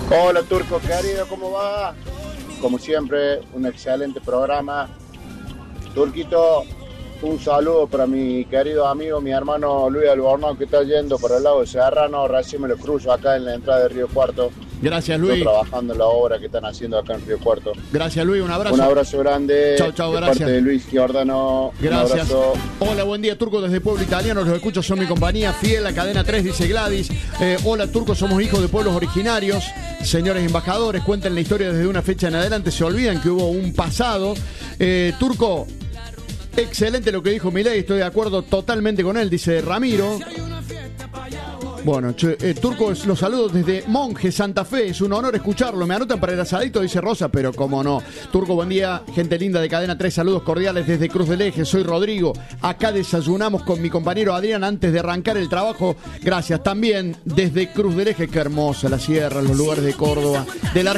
Hola Turco, querido, ¿cómo va? Como siempre, un excelente programa. Turquito, un saludo para mi querido amigo, mi hermano Luis Albornoz, que está yendo por el lado de Serrano. Recién me lo cruzo acá en la entrada de Río Cuarto. Gracias, Estoy Luis. trabajando en la obra que están haciendo acá en Río Cuarto. Gracias, Luis. Un abrazo. Un abrazo grande. Chau, de gracias. parte de Luis Giordano. Gracias. Un abrazo. Hola, buen día, Turco, desde Pueblo Italiano. Los escucho, son mi compañía fiel, la cadena 3, dice Gladys. Hola, Turco, somos hijos de pueblos originarios. Señores embajadores, cuentan la historia desde una fecha en adelante. Se olvidan que hubo un pasado. Turco, excelente lo que dijo Milei. Estoy de acuerdo totalmente con él, dice Ramiro. Bueno, Turco, los saludos desde Monje, Santa Fe. Es un honor escucharlo. Me anotan para el asadito, dice Rosa, pero cómo no. Turco, buen día. Gente linda de Cadena 3, saludos cordiales desde Cruz del Eje. Soy Rodrigo. Acá desayunamos con mi compañero Adrián antes de arrancar el trabajo. Gracias. También desde Cruz del Eje. Qué hermosa la sierra, los lugares de Córdoba. De la